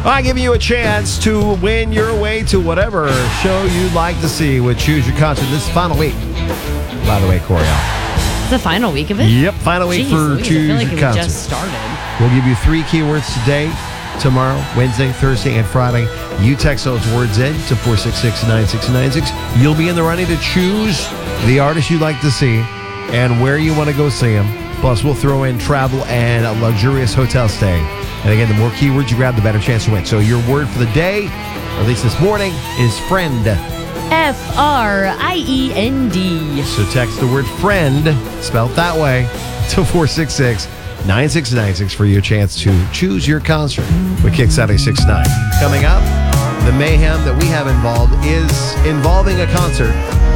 I give you a chance to win your way to whatever show you'd like to see with Choose Your Concert this final week. By the way, Coriel. It's the final week of it? Yep, final week for Choose I feel like Your it Concert. just started. We'll give you 3 keywords today, tomorrow, Wednesday, Thursday, and Friday. You text those words in to 466-9696. You'll be in the running to choose the artist you'd like to see and where you want to go see them. Plus, we'll throw in travel and a luxurious hotel stay. And again, the more keywords you grab, the better chance to win. So your word for the day, or at least this morning, is friend. Friend. So text the word friend, spelled that way, to 466-9696 for your chance to choose your concert with Kick 96.9. Coming up, the mayhem that we have involved is involving a concert